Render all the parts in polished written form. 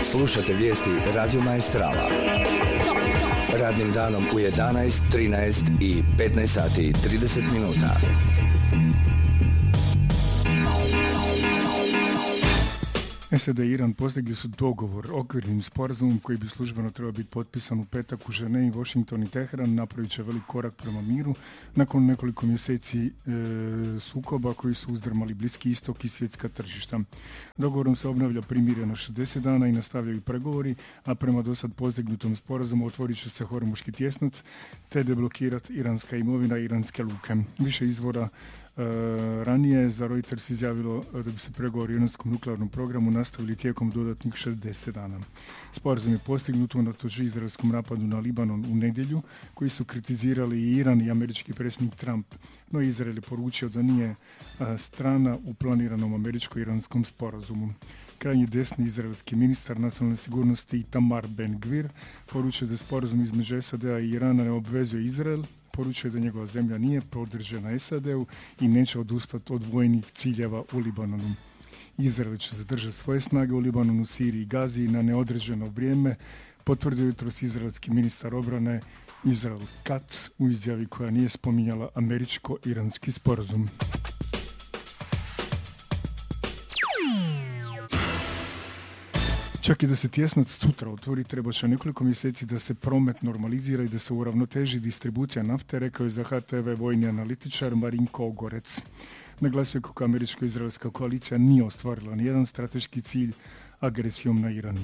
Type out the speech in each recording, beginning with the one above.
Slušate vijesti Radio Maestrala. Radnim danom u 11, 13 i 15 sati i 30 minuta. SAD i Iran postigli su dogovor okvirnim sporazumom koji bi službeno trebao biti potpisan u petak u Ženevi, Washington i Teheran. Napravit će velik korak prema miru nakon nekoliko mjeseci sukoba koji su uzdrmali Bliski istok i svjetska tržišta. Dogovorom se obnavlja primirje na 60 dana i nastavljaju pregovori, a prema dosad postignutom sporazumu otvorit će se Hormuški tjesnac te deblokirati iranska imovina i iranske luke. Više izvora ranije za Reuters izjavilo da bi se pregovori o iranskom nuklearnom programu nastavili tijekom dodatnih 60 dana. Sporazum je postignut unatoč izraelskom napadu na Libanon u nedjelju, koji su kritizirali i Iran i američki predsjednik Trump, no Izrael je poručio da nije strana u planiranom američko-iranskom sporazumu. Krajnji desni izraelski ministar nacionalne sigurnosti Itamar Ben-Gvir poručio da sporazum između SAD-a i Irana ne obvezuje Izrael, poručuje da njegova zemlja nije podržana SAD-u i neće odustati od vojnih ciljeva u Libanonu. Izrael će zadržati svoje snage u Libanonu, Siriji i Gazi na neodređeno vrijeme, potvrdio jutros izraelski ministar obrane Israel Katz u izjavi koja nije spominjala američko-iranski sporazum. Čak i da se tjesnac sutra otvori, treba će nekoliko mjeseci da se promet normalizira i da se uravnoteži distribucija nafte, rekao je za HTV vojni analitičar Marinko Ogorec. Naglasio kako američko-izraelska koalicija nije ostvarila nijedan strateški cilj agresijom na Iran.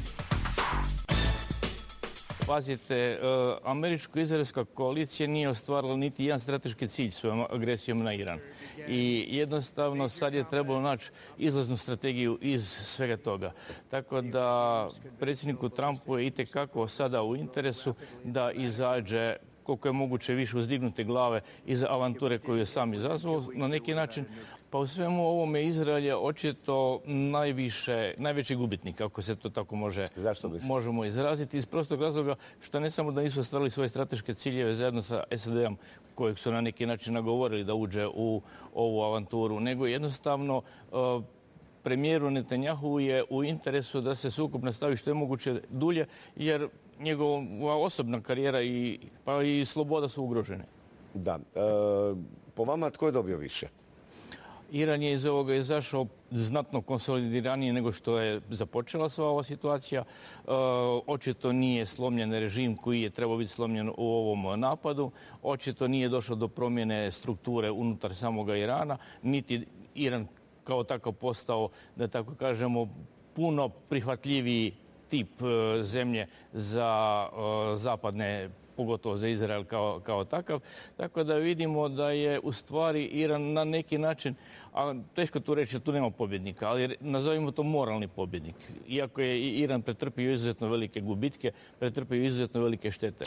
Pazite, američko-izraelska koalicija nije ostvarila niti jedan strateški cilj svojom agresijom na Iran. I jednostavno sad je trebalo naći izlaznu strategiju iz svega toga. Tako da predsjedniku Trumpu je itekako sada u interesu da izađe koliko je moguće više uzdignute glave iza avanture koju je sam izazvao na neki način. Pa u svemu ovome Izrael je očito najveći gubitnik, ako se to tako možemo izraziti, iz prostog razloga što ne samo da nisu ostvarili svoje strateške ciljeve zajedno sa SAD-om, kojeg su na neki način nagovorili da uđe u ovu avanturu, nego jednostavno premijeru Netanjahu je u interesu da se sukob nastavi što je moguće dulje, jer njegova osobna karijera pa i sloboda su ugrožene. Da. Po vama tko je dobio više? Iran je iz ovoga izašao znatno konsolidiranije nego što je započela sva ova situacija. Očito nije slomljen režim koji je trebao biti slomljen u ovom napadu. Očito nije došlo do promjene strukture unutar samoga Irana, niti Iran kao takav postao, da tako kažemo, puno prihvatljiviji tip zemlje za zapadne, pogotovo za Izrael kao takav. Tako da vidimo da je u stvari Iran na neki način, a teško tu reći, tu nema pobjednika, ali nazovimo to moralni pobjednik. Iako je Iran pretrpio izuzetno velike gubitke, pretrpio izuzetno velike štete.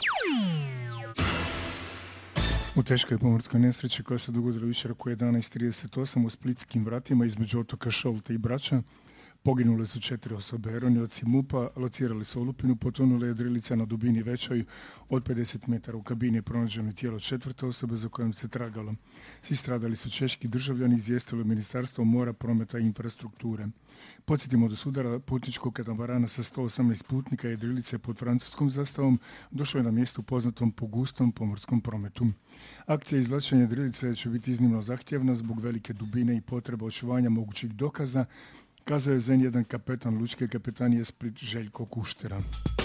U teškoj pomorskoj nesreći koja se dogodila jučer oko 11:38 u Splitskim vratima između otoka Šolte i Brača poginule su 4 osobe. Ronioci MUP-a locirali su olupinu, potonula je jedrilica na dubini većoj od 50 metara. U kabini je pronađeno tijelo 4. osobe za kojom se tragalo. Svi stradali su češki državljani, izvijestilo Ministarstvo mora, prometa i infrastrukture. Podsjetimo, do sudara putničkog katamarana sa 118 putnika jedrilice pod francuskom zastavom došlo je na mjestu poznatom po gustom pomorskom prometu. Akcija izvlačenja jedrilice će biti iznimno zahtjevna zbog velike dubine i potreba očuvanja mogućih dokaza, kazao je N1 kapetan lučke kapetanije Split Željko Kuštera.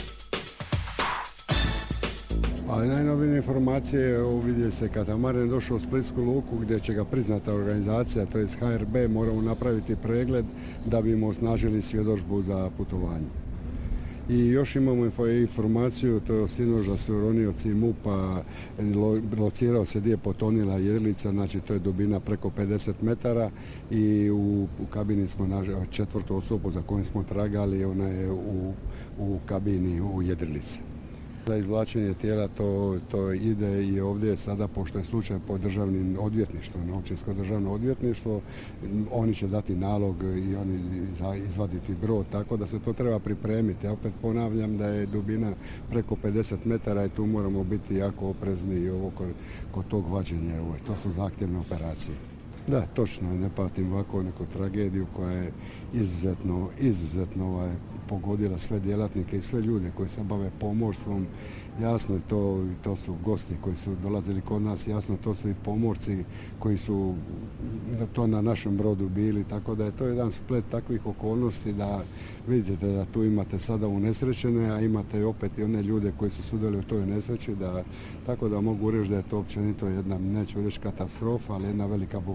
A najnovije informacije uvidje se katamaran došao u Splitsku luku gdje će ga priznata organizacija, to je HRB, moramo napraviti pregled da bi mu osnažili svjedodžbu za putovanje. I još imamo informaciju, to je sinoć da su ronioci MUP-a locirao se gdje je potonila jedrilica, znači to je dubina preko 50 metara i u kabini smo našli 4. osobu za kojom smo tragali, ona je u kabini u jedrilici. Za izvlačenje tijela to ide i ovdje sada, pošto je slučaj po državnim odvjetništvom, općinsko državno odvjetništvo, oni će dati nalog i oni izvaditi brod, tako da se to treba pripremiti. Ja opet ponavljam da je dubina preko 50 metara i tu moramo biti jako oprezni i ovo kod tog vađenja. To su zahtjevne operacije. Da, točno, ne patim ovako neku tragediju koja je izuzetno pogodila sve djelatnike i sve ljude koji se bave pomorstvom. Jasno je to su gosti koji su dolazili kod nas, jasno to su i pomorci koji su to na našem brodu bili, tako da je to jedan splet takvih okolnosti da vidite da tu imate sada unesrećene, a imate opet i one ljude koji su sudjeli u toj nesreći, tako da mogu reći da je to općenito jedna, neću reći katastrofa, ali jedna velika bol.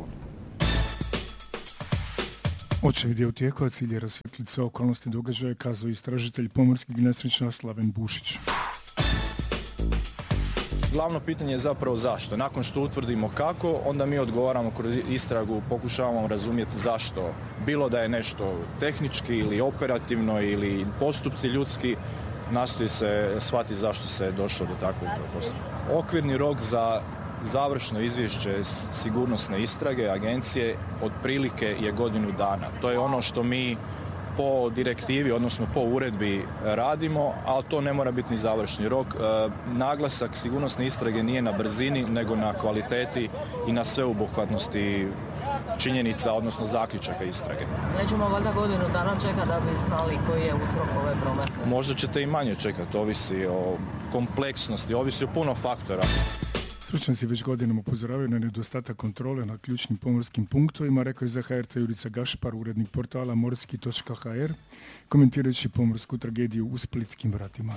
Očevid je u tijeku, a cilj je rasvijetliti sve okolnosti događaja, kazao istražitelj pomorskih nesreća Slaven Bušić. Glavno pitanje je zapravo zašto. Nakon što utvrdimo kako, onda mi odgovaramo kroz istragu, pokušavamo razumjeti zašto. Bilo da je nešto tehnički ili operativno ili postupci ljudski, nastoji se shvatiti zašto se je došlo do takvog postupka. Okvirni rok za završno izvješće sigurnosne istrage agencije otprilike je godinu dana. To je ono što mi po direktivi, odnosno po uredbi radimo, ali to ne mora biti ni završni rok. Naglasak sigurnosne istrage nije na brzini, nego na kvaliteti i na sveobuhvatnosti činjenica, odnosno zaključaka istrage. Nećemo valjda godinu dana čekati da bi znali koji je uzrok ove prometne? Možda ćete i manje čekati, ovisi o kompleksnosti, ovisi o puno faktora. Stručnjaci već godinama upozoravaju na nedostatak kontrole na ključnim pomorskim punktovima, rekao je za HRT Jurica Gašpar, urednik portala morski.hr, komentirajući pomorsku tragediju u Splitskim vratima.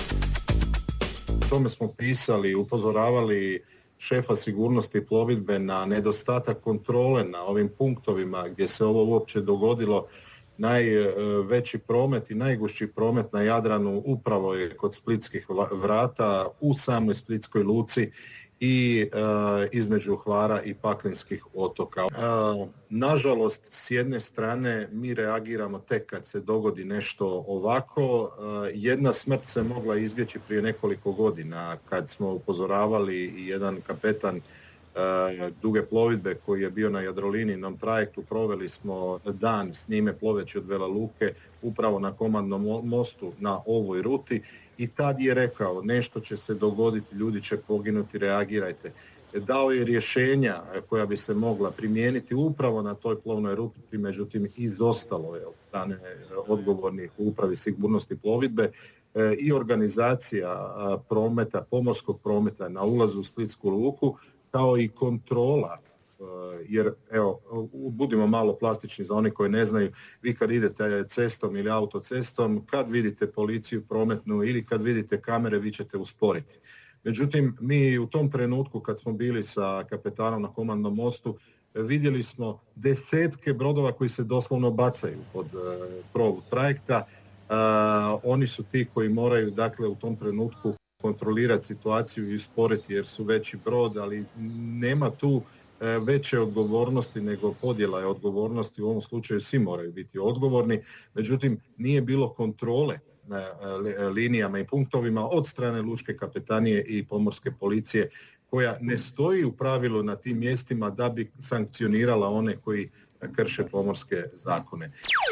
O tome smo pisali i upozoravali šefa sigurnosti plovidbe na nedostatak kontrole na ovim punktovima gdje se ovo uopće dogodilo. Najveći promet i najgušći promet na Jadranu upravo je kod Splitskih vrata u samoj Splitskoj luci i između Hvara i Paklenskih otoka. Nažalost, s jedne strane mi reagiramo tek kad se dogodi nešto ovako. Jedna smrt se mogla izbjeći prije nekoliko godina kad smo upozoravali i jedan kapetan duge plovidbe koji je bio na Jadrolinijinom trajektu, proveli smo dan s njime ploveći od Vela Luke upravo na komandnom mostu na ovoj ruti i tad je rekao nešto će se dogoditi, ljudi će poginuti, reagirajte. Dao je rješenja koja bi se mogla primijeniti upravo na toj plovnoj ruti, međutim izostalo je od strane odgovornih u upravi sigurnosti plovidbe i organizacija prometa, pomorskog prometa na ulazu u Splitsku luku, kao i kontrola, jer evo, budimo malo plastični za one koji ne znaju, vi kad idete cestom ili autocestom, kad vidite policiju prometnu ili kad vidite kamere, vi ćete usporiti. Međutim, mi u tom trenutku kad smo bili sa kapetanom na komandnom mostu, vidjeli smo desetke brodova koji se doslovno bacaju pod provu trajekta. Oni su ti koji moraju, dakle, u tom trenutku kontrolirati situaciju i usporiti jer su veći brod, ali nema tu veće odgovornosti nego podjela je odgovornosti. U ovom slučaju svi moraju biti odgovorni, međutim nije bilo kontrole na linijama i punktovima od strane lučke kapetanije i pomorske policije koja ne stoji u pravilu na tim mjestima da bi sankcionirala one koji krše pomorske zakone.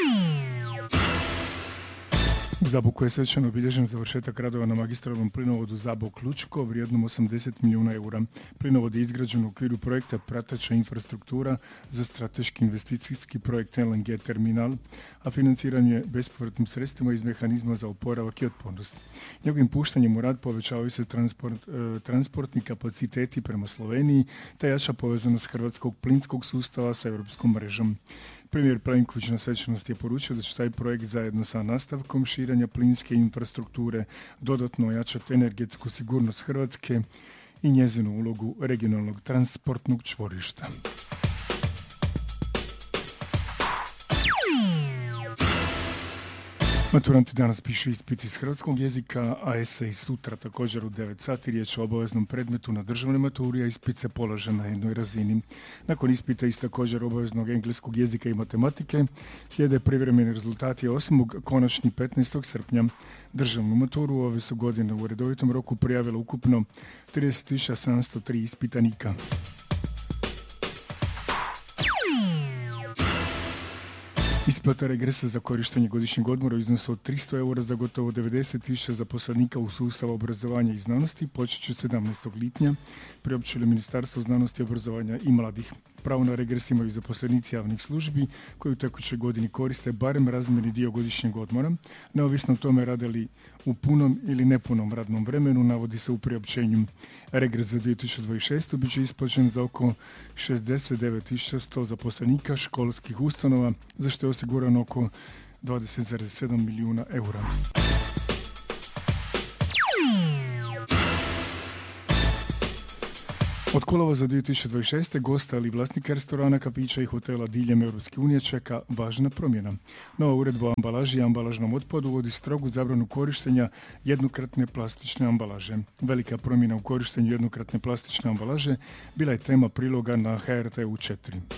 U Zaboku je svečano obilježen završetak radova na magistralnom plinovodu Zabok-Lučko vrijednom 80 milijuna eura. Plinovod je izgrađen u okviru projekta Prateća infrastruktura za strateški investicijski projekt LNG terminal, a financiranje bespovratnim sredstvima iz mehanizma za oporavak i otpornost. Njegovim puštanjem u rad povećavaju se transportni kapaciteti prema Sloveniji te jača povezanost hrvatskog plinskog sustava sa europskom mrežom. Premijer Plenković na svečanosti je poručio da će taj projekt zajedno sa nastavkom širenja plinske infrastrukture dodatno ojačati energetsku sigurnost Hrvatske i njezinu ulogu regionalnog transportnog čvorišta. Maturanti danas pišu ispit iz hrvatskog jezika, a esej sutra također u 9 sati. Riječ o obaveznom predmetu na državnoj maturi, a ispit se polaže na jednoj razini. Nakon ispita iz također obaveznog engleskog jezika i matematike slijede privremeni rezultati 8. konačni 15. srpnja. Državnu maturu ove su godine u redovitom roku prijavilo ukupno 30.703 ispitanika. Isplata regresa za korištenje godišnjeg odmora u iznosu od 300 eura za gotovo 90.000 zaposlenika u sustavu obrazovanja i znanosti počet će 17. lipnja, priopćilo Ministarstvo znanosti, obrazovanja i mladih. Pravo na regres imaju zaposlenici javnih službi koji u tekućoj godini koriste barem razmjerni dio godišnjeg odmora, neovisno o tome rade li u punom ili nepunom radnom vremenu, navodi se u priopćenju. Regres za 2026. bit će isplaćen za oko 69.100 zaposlenika školskih ustanova, za što je osigurano oko 20,7 milijuna eura. Od kolovoza 2026. gosta ili vlasnika restorana, kafića i hotela diljem Europske unije čeka važna promjena. Nova uredba o ambalaži i ambalažnom otpadu uvodi strogu zabranu korištenja jednokratne plastične ambalaže. Velika promjena u korištenju jednokratne plastične ambalaže bila je tema priloga na HRT-u 4.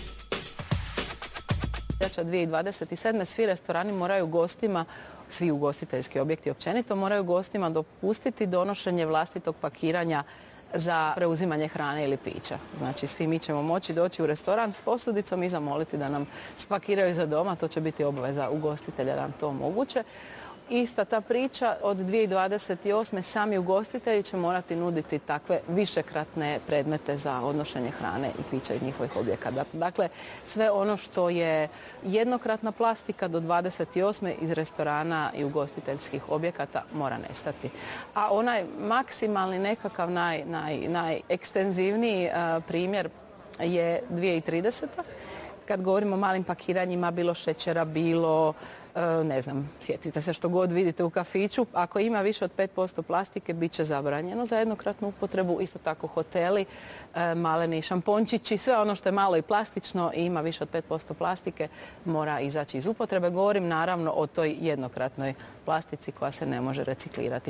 2027. svi restorani moraju gostima, svi ugostiteljski objekti općenito, moraju gostima dopustiti donošenje vlastitog pakiranja za preuzimanje hrane ili pića. Znači, svi mi ćemo moći doći u restoran s posudicom i zamoliti da nam spakiraju za doma. To će biti obaveza ugostitelja da nam to omoguće. Ista ta priča, od 2028. sami ugostitelji će morati nuditi takve višekratne predmete za odnošenje hrane i pića iz njihovih objekata. Dakle, sve ono što je jednokratna plastika do 28. iz restorana i ugostiteljskih objekata mora nestati. A onaj maksimalni nekakav najekstenzivniji primjer je 2030. Kad govorimo o malim pakiranjima, bilo šećera, bilo, ne znam, sjetite se što god vidite u kafiću, ako ima više od 5% plastike, bit će zabranjeno za jednokratnu upotrebu. Isto tako hoteli, maleni šampončići, sve ono što je malo i plastično i ima više od 5% plastike mora izaći iz upotrebe. Govorim naravno o toj jednokratnoj plastici koja se ne može reciklirati.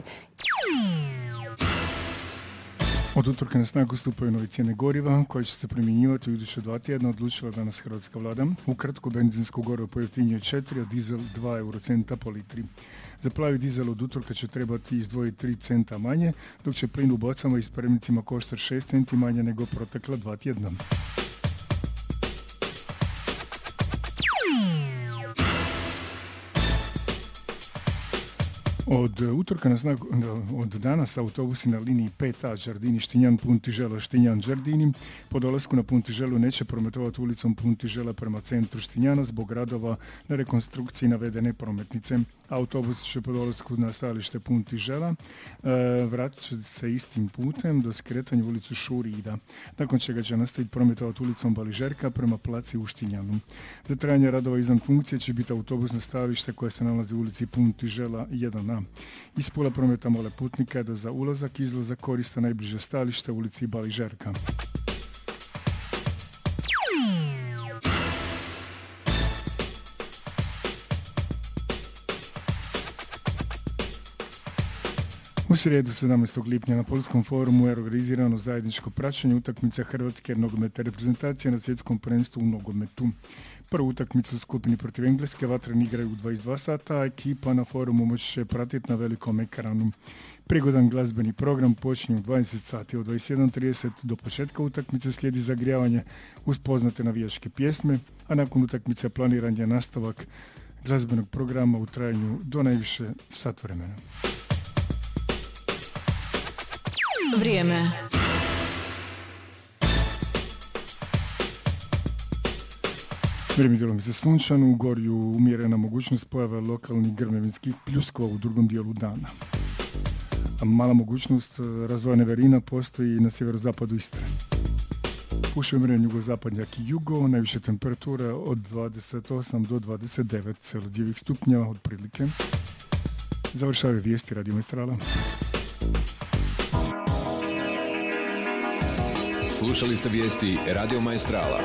Od utorka na snagu stupaju nove cijene goriva koje će se primjenjivati u iduće 2 tjedna, odlučila danas hrvatska vlada. Ukratko, benzinsko gorivo pojeftinjuje 4, a dizel 2 eurocenta po litri. Za plavi dizel od utorka će trebati izdvojiti 3 centa manje, dok će plin u bocama i spremnicima koštati 6 centi manje nego protekla 2 tjedna. Od utorka na snagu, od danas autobusi na liniji 5A Žardini Štinjan Puntižela Štinjan Žardini po dolasku na Puntiželu neće prometovati ulicom Puntižela prema centru Štinjana zbog radova na rekonstrukciji navedene prometnice. Autobus će po dolasku na stajalište Puntižela vratit će se istim putem do skretanja ulicu Šurida, nakon čega će nastaviti prometovati ulicom Baližerka prema placi u Štinjanu. Za trajanje radova izvan funkcije će biti autobusno stajalište koje se nalazi u ulici Puntižela 1A. Iz Pula prometa mole putnika da za ulazak i izlazak koriste najbliže stajalište u ulici Baližerka. U srijedu 17. lipnja na Poljskom forumu je organizirano zajedničko praćenje utakmice Hrvatske nogometne reprezentacije na svjetskom prvenstvu u nogometu. Prvu utakmicu u skupini protiv Engleske vatreni igraju u 22 sata, a ekipa na forumu moći će pratiti na velikom ekranu. Prigodan glazbeni program počinje u 20 sati od 21:30 do početka utakmice slijedi zagrijavanje uz poznate navijačke pjesme, a nakon utakmice planiran je nastavak glazbenog programa u trajanju do najviše sat vremena. Vrijeme. Vrijeme djelomice sunčano, u Gorju umjerena mogućnost pojave lokalnih grmljavinskih pljuskova u drugom dijelu dana. A mala mogućnost razvoja neverina postoji i na sjeverozapadu Istre. Puše umjeren jugozapadnjak i jugo, najviše temperature od 28 do 29 celzijevih stupnjeva otprilike. Završavaju vijesti Radio Maestrala. Slušali ste vijesti Radio Maestrala.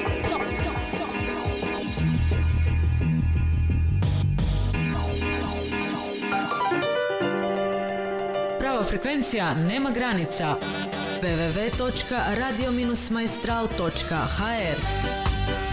Prava frekvencija nema granica. www.radio-maestral.hr